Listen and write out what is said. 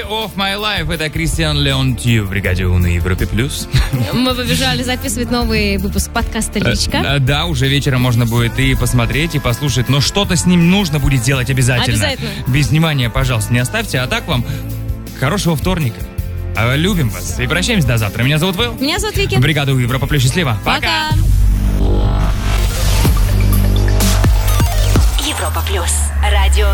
of My Life. Это Кристиан Леонтьев в бригаде У на Европе плюс. Мы побежали записывать новый выпуск подкаста «Личка». Да, уже вечером можно будет и посмотреть, и послушать, но что-то с ним нужно будет делать обязательно. Обязательно. Без внимания, пожалуйста, не оставьте. А так вам хорошего вторника. Любим вас и прощаемся до завтра. Меня зовут Вэл. Меня зовут Вики. Бригада У Европа плюс. Счастливо. Пока. Европа плюс. Радио